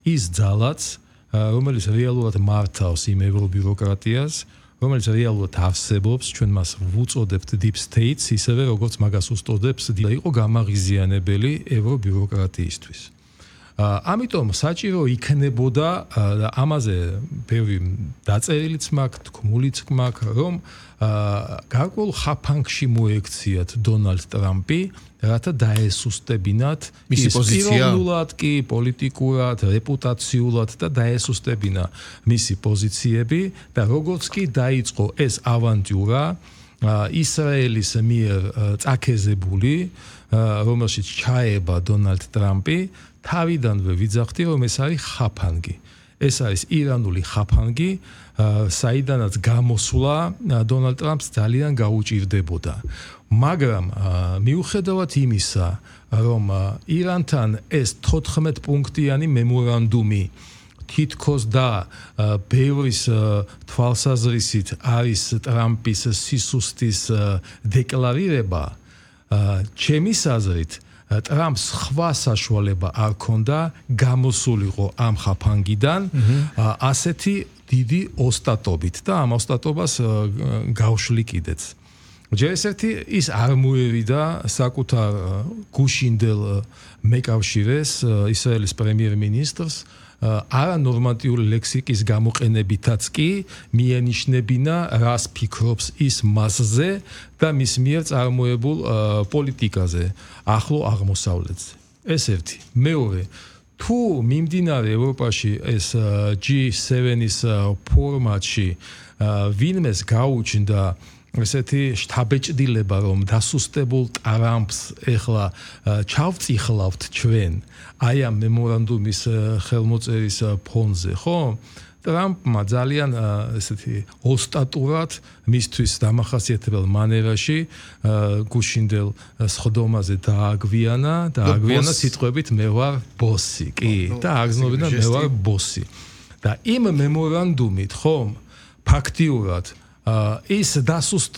ის ძალაც რომელიც რეალურად მართავს იმ ევრობიუროკრატიას რომელიც რეალურად არსებობს ჩვენ მას ვუწოდებთ deep states ისევე როგორც მაგას უსწოდებს იყო გამაღიზიანებელი ევრობიუროკრატიისთვის ამიტომ საჭირო იქნებოდა ამაზე ბევრი დაწერილიც მაქვს, თქმულიც მაქვს, რომ გარკვეულ ხაფანგში მოექციათ დონალდ ტრამპი, რათა დაესუსტებინათ მისი პოზიცია, პიროვნულად კი, პოლიტიკურად, რეპუტაციულად და დაესუსტებინა მისი პოზიციები და როგორც კი დაიწყო ეს ავანტიურა ისრაელის მიერ წაქეზებული, რომელშიც ჩაება დონალდ ტრამპი თავიდანვე ვიძახდი რომ ეს არის ხაფანგი. ეს არის ირანული ხაფანგი, საიდანაც გამოსვლა დონალდ ტრამპს ძალიან გაუჭირდებოდა. მაგრამ მიუხედავად იმისა, რომ ირანთან ეს 14 პუნქტიანი მემორანდუმი თითქოს და ბევრის თვალსაზრისით არის ტრამპის სისუსტის დეკლარირება, ჩემის აზრით ტრამპს სხვა საშუალება არ ქონდა გამოსულიყო ამ ხაფანგიდან ასეთი დიდი ოსტატობით და ამ ოსტატობას გავშლი კიდეც. ჯერ ერთი ის არ მოევიდა საკუთარ გუშინდელ მეკავშირეს ისრაელის პრემიერ-მინისტრს არანორმატიული ლექსიკის გამოყენებითაც კი მიანიშნებინა რას ფიქრობს ის მასზე და მის მიერ წარმოებულ პოლიტიკაზე ახლო აღმოსავლეთზე. ეს ერთი. მეორე, თუ მიმდინარე ევროპაში ეს G7-ის ფორმატში ვინმეს გაუჩნდა ესეთი შთაბეჭდილება რომ დასუსტებულ ტრამპს ეხლა ჩავწიხლავთ ჩვენ აი ამ მემორანდუმის ხელმოწერის ფონზე, ხო? ტრამპმა ძალიან ესეთი ოსტატურად მისთვის დამახასიათებელ მანერაში გუშინდელ სხდომაზე დააგვიანა სიტყვებით მე ვარ ბოსი, კი, და აგზნობინა მე ვარ ბოსი. და იმ მემორანდუმით, ხო, ფაქტიურად ის დასუსტ